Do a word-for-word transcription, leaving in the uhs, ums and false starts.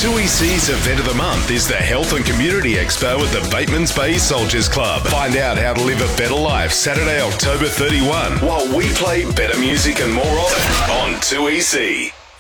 two E C's event of the month is the Health and Community Expo at the Bateman's Bay Soldiers Club. Find out how to live a better life Saturday, October thirty-first, while we play better music and more of it on two E C.